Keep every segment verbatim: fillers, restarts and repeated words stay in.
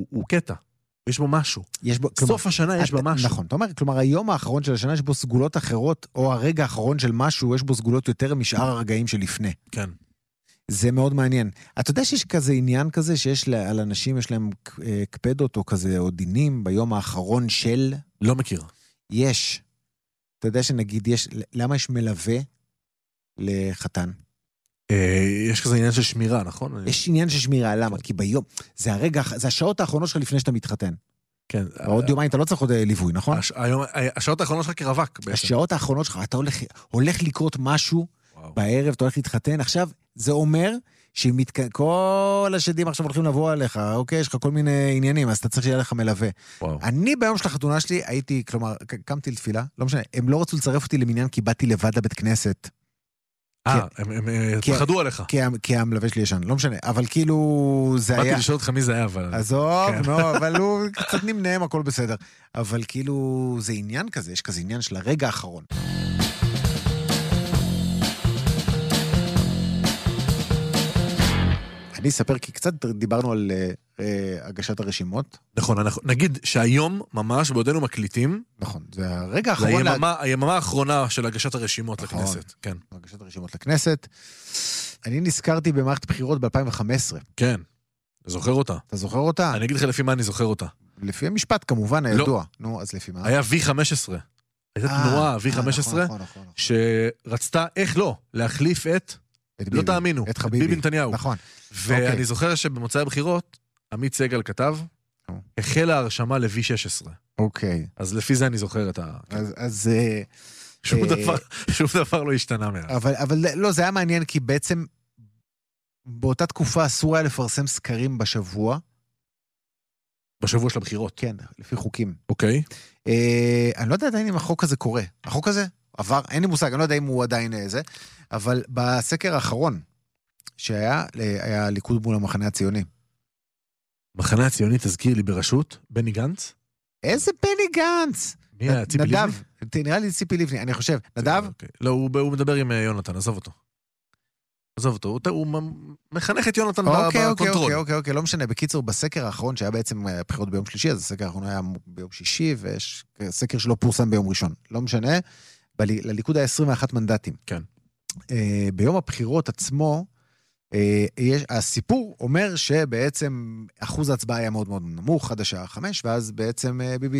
הוא, הוא קטע. יש בו משהו. יש בו, סוף כלומר, השנה יש בו משהו. נכון, אתה אומר, כלומר, היום האחרון של השנה יש בו סגולות אחרות, או הרגע האחרון של משהו, יש בו סגולות יותר משאר הרגעים שלפני. כן. זה מאוד מעניין. אתה יודע שיש כזה עניין כזה, שיש על אנשים, יש להם קפדות או כזה, או דינים ביום האחרון של... לא מכיר. יש. אתה יודע שנגיד, יש, למה יש מלווה לחתן? יש כזה עניין של שמירה, נכון? יש עניין של שמירה, למה? כי ביום, זה הרגע, זה השעות האחרונות שלך לפני שאתה מתחתן. כן. עוד יומיים אתה לא צריך עוד ליווי, נכון? השעות האחרונות שלך כרווק. השעות האחרונות שלך, אתה הולך לקרות משהו בערב, אתה הולך להתחתן. עכשיו, זה אומר שכל השדים עכשיו הולכים לבוא עליך, אוקיי, יש לך כל מיני עניינים, אז אתה צריך שיהיה לך מלווה. אני ביום של החתונה שלי הייתי, כלומר, קמתי לתפילה, לא משנה, הם לא רצו לצרף אותי למניין כי באתי לבד לבית כנסת. אה, הם פחדו עליך. כי המלווה שלי ישן, לא משנה, אבל כאילו זה היה... באתי לשאול אותך מי זה היה, אבל... עזוב, לא, אבל הוא קצת נמנהם, הכל בסדר. אבל כאילו זה עניין כזה, יש כזה עניין של הרגע האחרון. אני אספר, כי קצת דיברנו על הגשת הרשימות. נכון, נגיד שהיום ממש בעודנו מקליטים. נכון, זה הרגע האחרון. זה היממה האחרונה של הגשת הרשימות לכנסת. כן. הגשת הרשימות לכנסת. אני נזכרתי במערכת בחירות ב-אלפיים וחמש עשרה. כן, זוכר אותה. אתה זוכר אותה? אני אגיד לך לפי מה אני זוכר אותה. לפי המשפט, כמובן, הידוע. נו, אז לפי מה? היה וי חמש עשרה. הייתה תנועה וי חמש עשרה, שרצתה, איך לא, להחליף את... לא תאמינו, את חביבי. ביבי נתניהו. נכון. ואני זוכר שבמוצאי הבחירות, עמית סגל כתב, החלה הרשמה ל-וי שש עשרה. אוקיי. אז לפי זה אני זוכר את ה... אז... שום דבר לא השתנה מאז. אבל לא, זה היה מעניין, כי בעצם באותה תקופה אסור היה לפרסם סקרים בשבוע. בשבוע של הבחירות. כן, לפי חוקים. אוקיי. אני לא יודע עדיין אם החוק הזה קורה. החוק הזה עבר, אין לי מושג, אני לא יודע אם הוא עדיין איזה, אבל בסקר האחרון שהיה, היה ליכוד מול המחנה הציוני. מחנה הציוני, תזכיר לי, בראשות בני גנץ? איזה בני גנץ? מי היה, ציפי לבני? נדב, נראה לי ציפי לבני, אני חושב. נדב? לא, הוא מדבר עם יונתן, עזוב אותו. עזוב אותו, הוא מחנך את יונתן בקונטרול. אוקיי, אוקיי, אוקיי, לא משנה. בקיצור, בסקר האחרון, שהיה בעצם בחירות ביום שלישי, אז הסקר האחרון היה ביום שישי, ויש סקר שלא פורסם ביום ראשון. לא משנה, לליכוד היה עשרים ואחת מנדטים. כן. ביום הבחירות עצמו, הסיפור אומר שבעצם אחוז ההצבעה היה מאוד מאוד נמוך, עד השעה חמש, ואז בעצם ביבי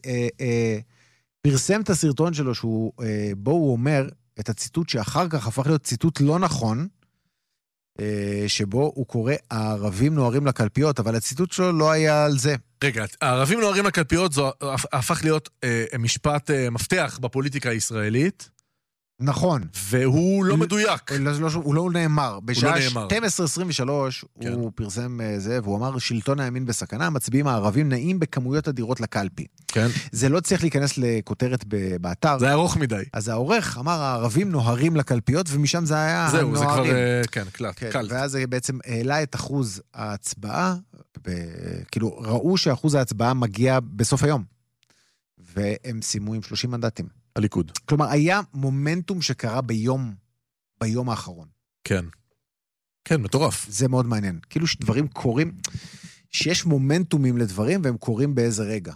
פרסם את הסרטון שלו, בו הוא אומר את הציטוט שאחר כך הפך להיות ציטוט לא נכון, שבו הוא קורא, הערבים נוערים לקלפיות, אבל הציטוט שלו לא היה על זה. רגע, הערבים נוערים לקלפיות, זה הפך להיות משפט מפתח בפוליטיקה הישראלית. נכון. והוא לא מדויק. הוא לא נאמר. בשעה שתים עשרה עשרים ושלוש הוא פרסם זה, והוא אמר, שלטון הימין בסכנה, מצביעים הערבים נעים בכמויות אדירות לקלפי. כן. זה לא צריך להיכנס לכותרת באתר. זה ארוך מדי. אז העורך אמר, הערבים נוהרים לקלפיות, ומשם זה היה זהו, זה כבר, כן, קלט. ואז זה בעצם העלה את אחוז ההצבעה, כאילו, ראו שאחוז ההצבעה מגיע בסוף היום. והם שימו עם שלושים מנדטים. הליכוד. כלומר, היה מומנטום שקרה ביום, ביום האחרון. כן. כן, מטורף. זה מאוד מעניין. כאילו שדברים קורים, שיש מומנטומים לדברים, והם קורים באיזה רגע.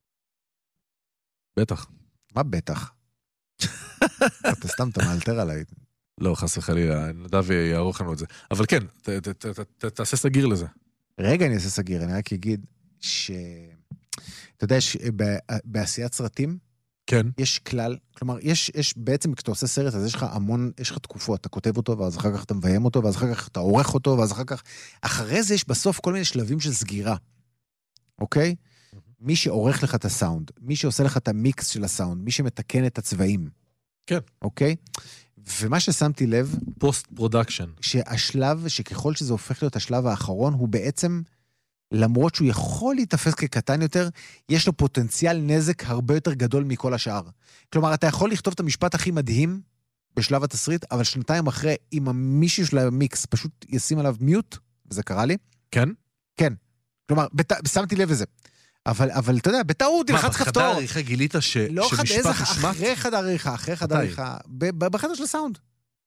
בטח. מה בטח? אתה סתם, אתה מאלתר עליי. לא, חס וחלילה, נדב יערוך לנו את זה. אבל כן, תעשה סגיר לזה. רגע, אני אעשה סגיר, אני רק אגיד ש... אתה יודע, בעשיית סרטים, כן. יש כלל, כלומר, יש, יש בעצם, כשאתה עושה סרט, אז יש לך המון, יש לך תקופות, אתה כותב אותו, ואז אחר כך אתה מביים אותו, ואז אחר כך אתה עורך אותו, ואז אחר כך, אחרי זה יש בסוף כל מיני שלבים של סגירה. אוקיי? מי שעורך לך את הסאונד, מי שעושה לך את המיקס של הסאונד, מי שמתקן את הצבעים. כן. אוקיי? ומה ששמתי לב, פוסט פרודקשן. שהשלב, שככל שזה הופך להיות השלב האחרון, הוא בעצם, למרות שהוא יכול להתאפס כקטן יותר, יש לו פוטנציאל נזק הרבה יותר גדול מכל השאר. כלומר, אתה יכול לכתוב את המשפט הכי מדהים בשלב התסריט, אבל שנתיים אחרי, אם המישהו של המיקס פשוט ישים עליו מיוט, וזה קרה לי. כן? כן. כלומר, בת... שמתי לב לזה. אבל, אבל אתה יודע, בטעות, מה, בחדר העריכה גילית ש... לא שמשפט חד... נשמט? אחרי חדר העריכה, אחרי חדר העריכה, בחדר של הסאונד.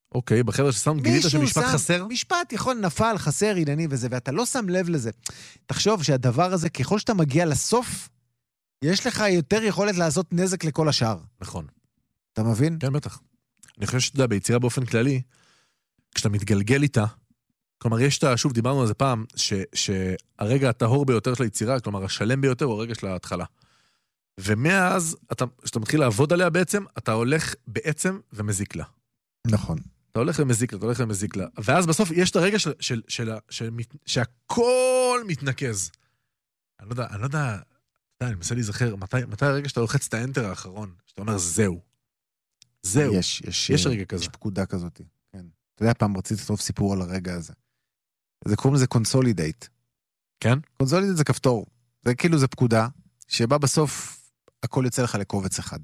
אוקיי, בחבר'ה ששם גילית שמשפט חסר? משפט יכול נפל, חסר, ענייני וזה, ואתה לא שם לב לזה. תחשוב שהדבר הזה, ככל שאתה מגיע לסוף, יש לך יותר יכולת לעשות נזק לכל השאר. נכון. אתה מבין? כן, בטח. אני חושב שאתה יודע, ביצירה באופן כללי, כשאתה מתגלגל איתה, כלומר, יש את, שוב, דיברנו על זה פעם, ש, שהרגע הטהור ביותר של היצירה, כלומר, השלם ביותר הוא הרגע של ההתחלה. ומאז, כשאתה מתחיל לעבוד עליה בעצם, אתה הולך בעצם ומזיק לה. נכון. אתה הולך ומזיק לה, אתה הולך ומזיק לה. ואז בסוף יש את הרגע של, של, של, של, שהכל מתנקז. אני לא יודע, אני לא יודע, אני מנסה להיזכר, מתי, מתי הרגע שאתה לוחץ את האנטר האחרון, שאתה אומר, זהו. זהו. יש, יש, יש רגע כזה. יש פקודה כזאת. כן. אתה יודע, פעם רציתי לכתוב סיפור על הרגע הזה. זה קוראים לזה קונסולידייט. כן? קונסולידייט זה כפתור. זה כאילו זה פקודה, שבה בסוף הכל יוצא לך לקובץ אחד.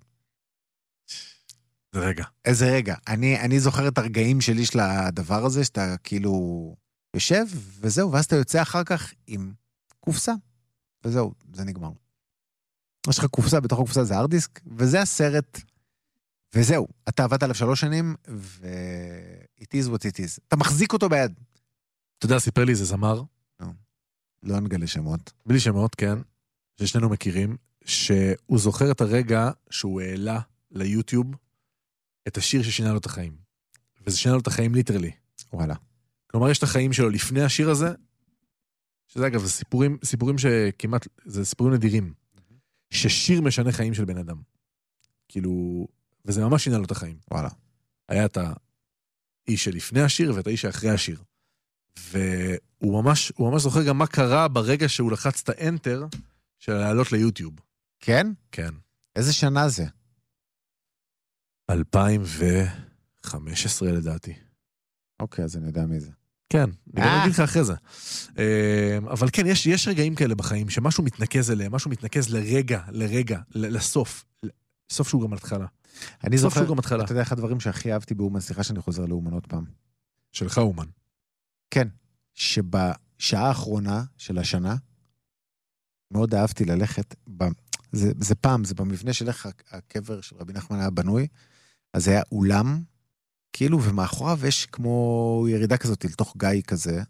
זה רגע. איזה רגע. אני, אני זוכר את הרגעים שלי של הדבר הזה, שאתה כאילו יושב, וזהו, ואז אתה יוצא אחר כך עם קופסה, וזהו, זה נגמר. יש לך קופסה, בתוך הקופסה זה ארדיסק, וזה הסרט, וזהו, אתה עבדת עליו שלוש שנים, ו-it is what it is. אתה מחזיק אותו ביד. אתה יודע, סיפר לי איזה זמר. לא, לא נגלה שמות. בלי שמות, כן, ששנינו מכירים, שהוא זוכר את הרגע שהוא העלה ליוטיוב את השיר ששינה לו את החיים. וזה שינה לו את החיים ליטרלי. וואלה. כלומר, יש את החיים שלו לפני השיר הזה, שזה אגב, זה סיפורים, סיפורים שכמעט, זה סיפורים נדירים, ששיר משנה חיים של בן אדם. כאילו, וזה ממש שינה לו את החיים. וואלה. היה את האיש שלפני השיר ואת האיש שאחרי השיר. והוא ממש, הוא ממש זוכר גם מה קרה ברגע שהוא לחץ את האנטר של לעלות ליוטיוב. כן? כן. איזה שנה זה? אלפיים וחמש עשרה לדעתי. אוקיי, אז אני יודע מי זה. כן, אני גם אגיד לך אחרי זה. אבל כן, יש, יש רגעים כאלה בחיים, שמשהו מתנקז אליהם, משהו מתנקז לרגע, לרגע, לסוף. סוף שהוא גם התחלה. אני זוכר, אתה יודע, אחד הדברים שהכי אהבתי באומן, סליחה שאני חוזר לאומן עוד פעם. שלך אומן. כן, שבשעה האחרונה של השנה, מאוד אהבתי ללכת, ב... זה, זה פעם, זה במבנה של איך הקבר של רבי נחמן היה בנוי, אז היה אולם, כאילו, ומאחוריו יש כמו ירידה כזאת, לתוך גיא כזה,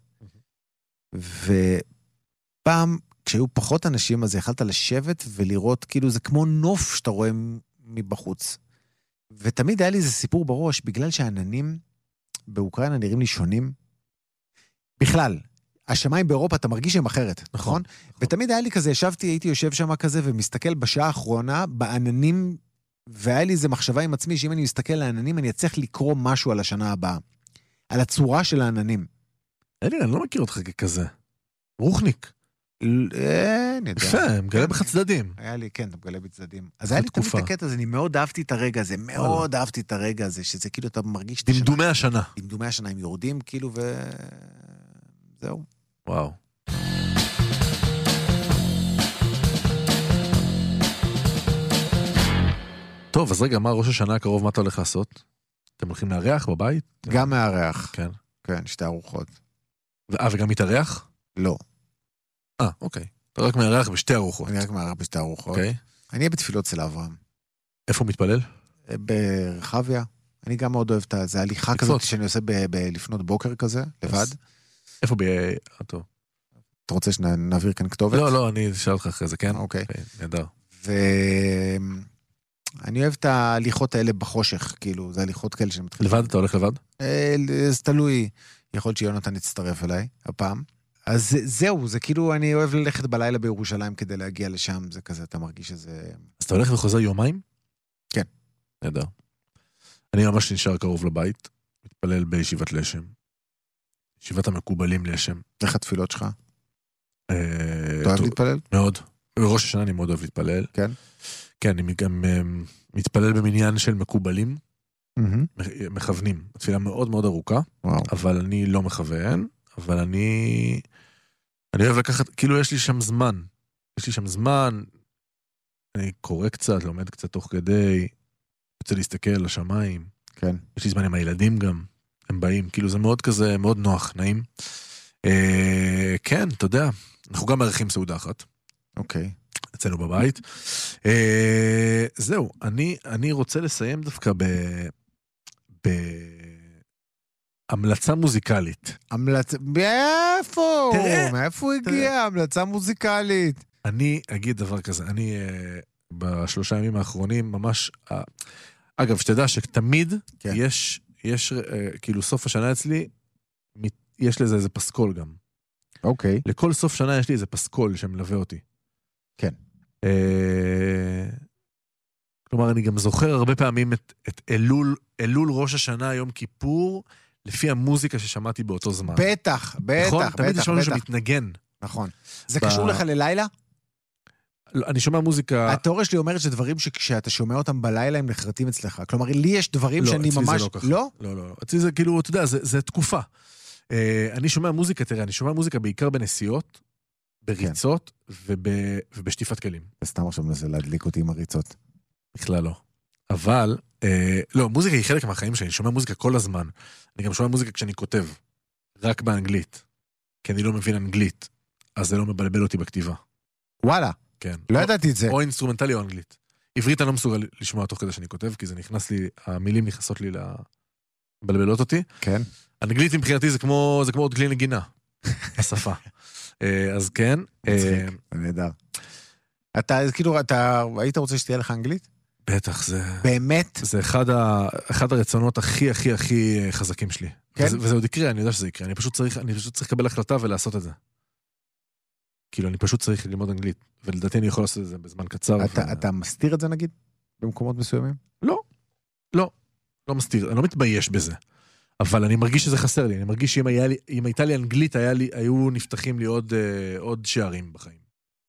ופעם, כשהיו פחות אנשים, אז יכלת לשבת ולראות, כאילו, זה כמו נוף שאתה רואה מבחוץ. ותמיד היה לי איזה סיפור בראש, בגלל שהעננים באוקראינה נראים לי שונים, בכלל, השמיים באירופה, אתה מרגיש שהם אחרת, נכון? ותמיד היה לי כזה, ישבתי, הייתי יושב שם כזה, ומסתכל בשעה האחרונה, בעננים, והיה לי איזה מחשבה עם עצמי, שאם אני מסתכל על העננים, אני אצליח לקרוא משהו על השנה הבאה. על הצורה של העננים. אלי, אני לא מכיר אותך ככזה. רוחניק. אני יודע. יפה, מגלה בחצדדים. היה לי, כן, אתה מגלה בצדדים. אז היה לי תמיד את הקטע הזה, אני מאוד אהבתי את הרגע הזה, מאוד אהבתי את הרגע הזה, שזה כאילו אתה מרגיש... דמדומי השנה. דמדומי השנה, הם יורדים כאילו ו... זהו. וואו. טוב, אז רגע, מה ראש השנה הקרוב, מה אתה הולך לעשות? אתם הולכים להריח בבית? גם מהריח. כן. כן, שתי ארוחות. אה, וגם מתארח? לא. אה, אוקיי. אתה רק מארח בשתי ארוחות. אני רק מארח בשתי ארוחות. אוקיי. אני אהיה בתפילות אצל אברהם. איפה הוא מתפלל? ברחביה. אני גם מאוד אוהב את זה, הליכה כזאת שאני עושה בלפנות בוקר כזה, לבד. איפה ב... טוב. אתה רוצה שנעביר כאן כתובת? לא, לא, אני אשאל אותך אחרי זה, כן? אוקיי. נהדר. ואני אוהב את ההליכות האלה בחושך, כאילו, זה הליכות כאלה שמתחיל. לבד? אתה הולך לבד? אז תלוי, יכול להיות שיונתן יצטרף אליי, הפעם. אז זהו, זה כאילו, אני אוהב ללכת בלילה בירושלים כדי להגיע לשם, זה כזה, אתה מרגיש שזה... אז אתה הולך וחוזר יומיים? כן. נהדר. אני ממש נשאר קרוב לבית, מתפלל בישיבת לשם. ישיבת המקובלים לשם. איך התפילות שלך? אתה אוהב להתפלל? מאוד. בראש השנה אני מאוד אוהב להתפלל. כן? כן, אני גם מתפלל במניין של מקובלים, מכוונים. התפילה מאוד מאוד ארוכה, אבל אני לא מכוון, אבל אני... אני אוהב לקחת, כאילו יש לי שם זמן. יש לי שם זמן, אני קורא קצת, לומד קצת תוך כדי, רוצה להסתכל על השמיים. כן. יש לי זמן עם הילדים גם, הם באים, כאילו זה מאוד כזה, מאוד נוח, נעים. אה, כן, אתה יודע, אנחנו גם מארחים סעודה אחת. אוקיי. אצלנו בבית. אה, זהו, אני, אני רוצה לסיים דווקא ב... ב... המלצה מוזיקלית. המלצה, מאיפה? מאיפה הוא הגיע? המלצה מוזיקלית. אני אגיד דבר כזה, אני בשלושה ימים האחרונים ממש, אגב, שתדע שתמיד יש, יש, כאילו סוף השנה אצלי, יש לזה איזה פסקול גם. אוקיי. לכל סוף שנה יש לי איזה פסקול שמלווה אותי. כן. כלומר, אני גם זוכר הרבה פעמים את, את אלול, אלול ראש השנה, יום כיפור, לפי המוזיקה ששמעתי באותו זמן. בטח, בטח, נכון? בטח, תמיד יש משהו בטח. שמתנגן. נכון. זה ב... קשור לך ללילה? לא, אני שומע מוזיקה... התיאוריה שלי אומרת שדברים שכשאתה שומע אותם בלילה הם נחרטים אצלך. כלומר, לי יש דברים לא, שאני ממש... לא, אצלי זה לא ככה. לא, לא, לא. אצלי זה כאילו, אתה יודע, זה, זה תקופה. Uh, אני שומע מוזיקה, תראה, אני שומע מוזיקה בעיקר בנסיעות, בריצות כן. וב, ובשטיפת כלים. סתם עכשיו מנסה להדליק אותי עם הריצות. בכלל לא. אבל, אה, לא, מוזיקה היא חלק מהחיים שלי, אני שומע מוזיקה כל הזמן. אני גם שומע מוזיקה כשאני כותב, רק באנגלית, כי אני לא מבין אנגלית, אז זה לא מבלבל אותי בכתיבה. וואלה. כן. לא או, ידעתי את זה. או אינסטרומנטלי או אנגלית. עברית אני לא מסוגל לשמוע תוך כדי שאני כותב, כי זה נכנס לי, המילים נכנסות לי לבלבלות אותי. כן. אנגלית מבחינתי זה כמו, זה כמו עוד כלי נגינה, השפה. אז כן. מצחיק, נהדר. אתה, כאילו, אתה, היית רוצה שתהיה לך אנגלית? בטח, זה... באמת? זה אחד, ה, אחד הרצונות הכי, הכי, הכי חזקים שלי. כן? וזה, וזה עוד יקרה, אני יודע שזה יקרה. אני פשוט צריך, אני פשוט צריך לקבל החלטה ולעשות את זה. כאילו, אני פשוט צריך ללמוד אנגלית. ולדעתי אני יכול לעשות את זה בזמן קצר. אתה, ו... אתה מסתיר את זה, נגיד? במקומות מסוימים? לא. לא. לא מסתיר. אני לא מתבייש בזה. אבל אני מרגיש שזה חסר לי. אני מרגיש שאם היה לי, אם הייתה לי אנגלית, היה לי, היו נפתחים לי עוד, אה, עוד שערים בחיים.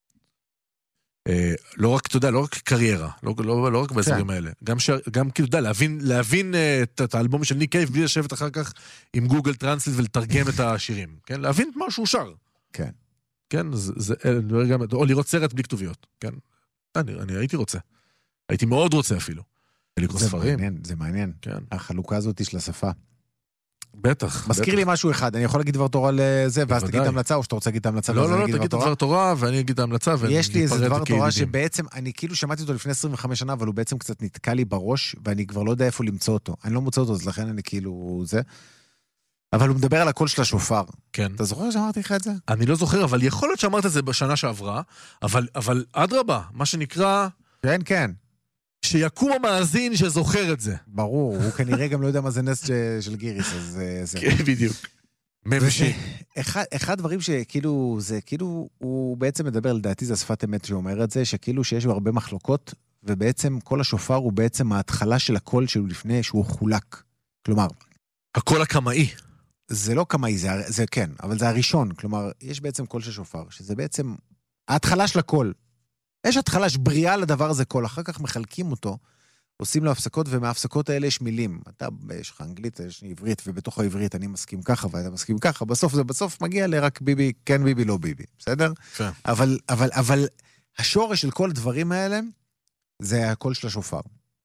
לא רק, אתה יודע, לא רק קריירה, לא, לא, לא רק באזורים האלה, גם, ש, גם כאילו, אתה יודע, להבין, להבין את, את האלבום של ניק קייב, בלי לשבת אחר כך עם גוגל טרנסליט ולתרגם את השירים, כן? להבין את מה שהוא שר. כן. כן, זה, זה, או לראות סרט בלי כתוביות, כן? אני, אני הייתי רוצה. הייתי מאוד רוצה אפילו. לקרוא ספרים. מעניין, זה מעניין. כן. החלוקה הזאת של השפה. בטח. מזכיר לי משהו אחד, אני יכול להגיד דבר תורה לזה, ואז תגיד את ההמלצה, או שאתה רוצה להגיד את ההמלצה, לא, לא, לא, תגיד את דבר תורה, ואני אגיד את ההמלצה, יש לי איזה דבר תורה שבעצם, אני כאילו שמעתי אותו לפני עשרים וחמש שנה, אבל הוא בעצם קצת נתקע לי בראש, ואני כבר לא יודע איפה למצוא אותו. אני לא מוצא אותו, אז לכן אני כאילו זה. אבל הוא מדבר על הקול של השופר. כן. אתה זוכר שאמרתי לך את זה? אני לא זוכר, אבל יכול להיות שאמרת את זה בשנה שעברה, אבל, אבל אדרבה, מה שנקרא... כן, כן. שיקום המאזין שזוכר את זה. ברור, הוא כנראה גם לא יודע מה זה נס של גיריס, אז זה... כן, בדיוק. מבשי. אחד הדברים שכאילו, זה כאילו, הוא בעצם מדבר, לדעתי זה שפת אמת שאומר את זה, שכאילו שיש הרבה מחלוקות, ובעצם כל השופר הוא בעצם ההתחלה של הקול שהוא לפני שהוא חולק. כלומר... הקול הקמאי. זה לא קמאי, זה, זה כן, אבל זה הראשון. כלומר, יש בעצם קול של שופר, שזה בעצם ההתחלה של הקול. יש התחלה, יש בריאה לדבר הזה קול, אחר כך מחלקים אותו, עושים לו הפסקות, ומההפסקות האלה יש מילים. אתה, יש לך אנגלית, יש לי עברית, ובתוך העברית אני מסכים ככה, ואתה מסכים ככה, בסוף זה בסוף מגיע לרק ביבי, כן ביבי, לא ביבי, בסדר? כן. אבל, אבל, אבל השורש של כל הדברים האלה, זה הקול של השופר.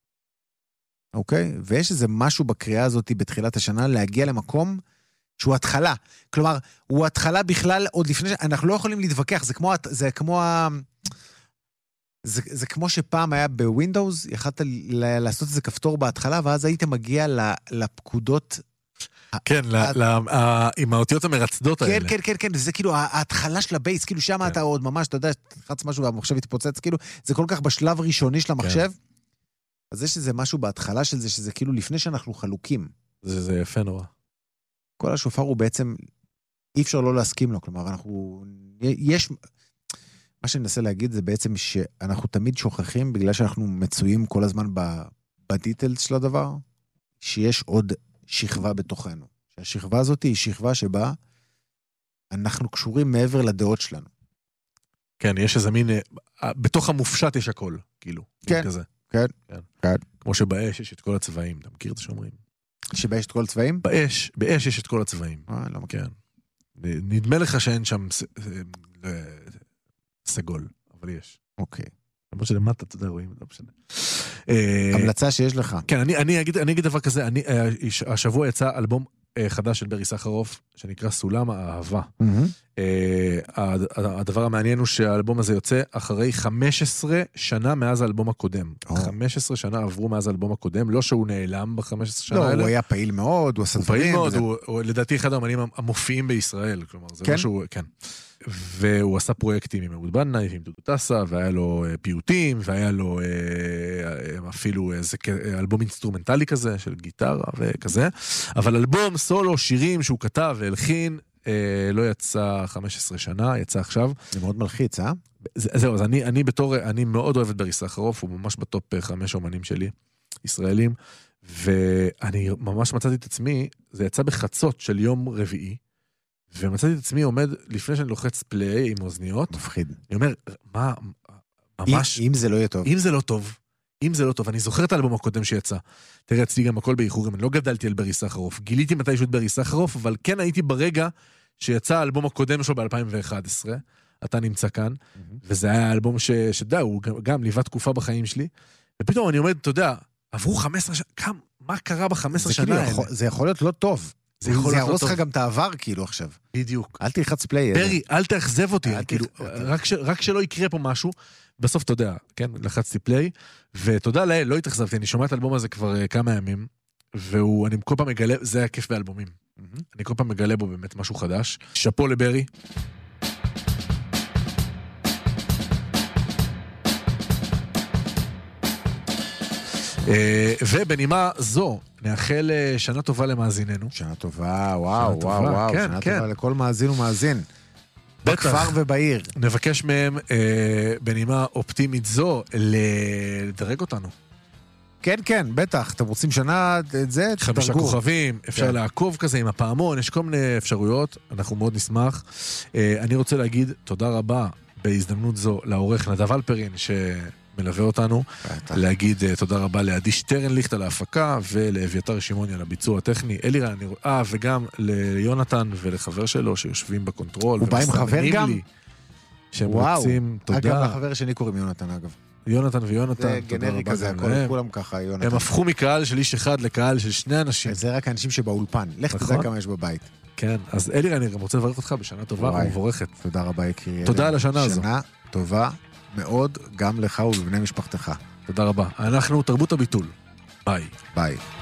אוקיי? ויש איזה משהו בקריאה הזאת בתחילת השנה, להגיע למקום שהוא התחלה. כלומר, הוא התחלה בכלל, עוד לפני, אנחנו לא יכולים להתווכח, זה כמו, זה כמו ה... זה, זה כמו שפעם היה בווינדאוס, יכלת לעשות איזה כפתור בהתחלה, ואז היית מגיע לפקודות... כן, עם האותיות המרצדות האלה. כן, כן, כן, כן, זה כאילו ההתחלה של הבייס, כאילו שם אתה עוד ממש, אתה יודע, תחץ משהו והמחשב התפוצץ, כאילו, זה כל כך בשלב ראשוני של המחשב, אז יש איזה משהו בהתחלה של זה, שזה כאילו לפני שאנחנו חלוקים. זה יפה נורא. כל השופר הוא בעצם, אי אפשר לא להסכים לו, כלומר, אנחנו, יש... מה שאני מנסה להגיד זה בעצם שאנחנו תמיד שוכחים, בגלל שאנחנו מצויים כל הזמן בדיטלס של הדבר, שיש עוד שכבה בתוכנו. שהשכבה הזאת היא שכבה שבה אנחנו קשורים מעבר לדעות שלנו. כן, יש איזה מין, בתוך המופשט יש הכל, כאילו. כן, כזה. כן, כן. כן. כמו שבאש יש את כל הצבעים, אתה מכיר את שאומרים? שבאש את כל הצבעים? באש, באש יש את כל הצבעים. אה, לא מכיר. כן. נדמה לך שאין שם... סגול, אבל יש. אוקיי. למרות שלמטה, אתה יודע, רואים, לא משנה. המלצה שיש לך. כן, אני, אני אגיד, אני אגיד דבר כזה, אני, השבוע יצא אלבום חדש של ברי סחרוף, שנקרא סולם האהבה. הדבר המעניין הוא שהאלבום הזה יוצא אחרי חמש עשרה שנה מאז האלבום הקודם. חמש עשרה שנה עברו מאז האלבום הקודם, לא שהוא נעלם ב-חמש עשרה שנה האלה. לא, הוא היה פעיל מאוד, הוא עשה דברים. הוא פעיל מאוד, הוא לדעתי אחד האמנים המופיעים בישראל, כלומר, זה משהו, כן. והוא עשה פרויקטים עם אהוד בנאי, עם דודו טסה, והיה לו פיוטים, והיה לו אפילו איזה אלבום אינסטרומנטלי כזה, של גיטרה וכזה, אבל אלבום סולו, שירים שהוא כתב והלחין, לא יצא חמש עשרה שנה, יצא עכשיו. זה מאוד מלחיץ, אה? זהו, אז אני, אני בתור, אני מאוד אוהב את ברי סחרוף, הוא ממש בטופ חמש אומנים שלי, ישראלים, ואני ממש מצאתי את עצמי, זה יצא בחצות של יום רביעי, ומצאתי את עצמי עומד, לפני שאני לוחץ פליי עם אוזניות, מפחיד. אני אומר, מה, ממש... אם, אם זה לא יהיה טוב. אם זה לא טוב, אם זה לא טוב, אני זוכר את האלבום הקודם שיצא. תראה, אצלי גם הכל באיחורים, אני לא גדלתי על ברי סחרוף, גיליתי מתישהו את ברי סחרוף, אבל כן הייתי ברגע שיצא האלבום הקודם שלו ב-אלפיים ואחת עשרה, אתה נמצא כאן, mm-hmm. וזה היה האלבום ש... שדע, הוא גם, גם ליווה תקופה בחיים שלי, ופתאום אני עומד, אתה יודע, עברו חמש עשרה שנה, כמה, מה קרה ב-חמש עשרה שנה האלה? זה יכול להיות לא טוב. זה ירוס לך גם את העבר, כאילו, עכשיו. בדיוק. אל תלחץ פליי. ברי, אל תאכזב אותי, רק שלא יקרה פה משהו, בסוף, אתה יודע, כן, לחצתי פליי, ותודה לאל, לא התאכזבתי, אני שומע את האלבום הזה כבר כמה ימים, ואני כל פעם מגלה, זה היה כיף באלבומים. אני כל פעם מגלה בו באמת משהו חדש. שפו לברי. ובנימה זו, נאחל שנה טובה למאזיננו. שנה טובה, וואו, וואו, וואו, שנה טובה לכל מאזין ומאזין. בכפר ובעיר. נבקש מהם בנימה אופטימית זו לדרג אותנו. כן, כן, בטח. אתם רוצים שנה את זה? חמישה כוכבים, אפשר לעקוב כזה עם הפעמון, יש כל מיני אפשרויות, אנחנו מאוד נשמח. אני רוצה להגיד תודה רבה בהזדמנות זו לעורך נדב אלפרין, ש... מלווה אותנו, להגיד תודה רבה לעדי שטרנליכט על ההפקה, ולאביתר שמעוני על הביצוע הטכני, אלירן, אה, וגם ליונתן ולחבר שלו שיושבים בקונטרול. הוא בא עם חבר גם? שהם רוצים, תודה. אגב, לחבר שני קוראים יונתן, אגב. יונתן ויונתן, זה גנרי כזה, כולם ככה, יונתן. הם הפכו מקהל של איש אחד לקהל של שני אנשים. זה רק האנשים שבאולפן, לך תדע כמה יש בבית. כן, אז אלירן, אני גם רוצה לברך אותך בשנה טובה ומבורכת. תודה רבה, יקרי. תודה על השנה הזו. שנה טובה מאוד גם לך ולבני משפחתך. תודה רבה. אנחנו תרבות הביטול. ביי. ביי.